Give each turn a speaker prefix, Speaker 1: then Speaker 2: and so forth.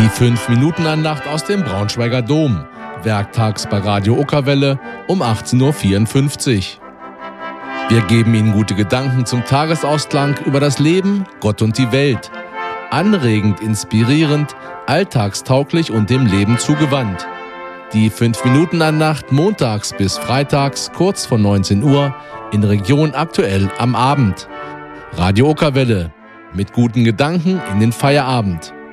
Speaker 1: Die 5-Minuten-Andacht aus dem Braunschweiger Dom. Werktags bei Radio Okerwelle um 18.54 Uhr. Wir geben Ihnen gute Gedanken zum Tagesausklang über das Leben, Gott und die Welt. Anregend, inspirierend, alltagstauglich und dem Leben zugewandt. Die 5-Minuten-Andacht montags bis freitags kurz vor 19 Uhr in Region Aktuell am Abend. Radio Okerwelle. Mit guten Gedanken in den Feierabend.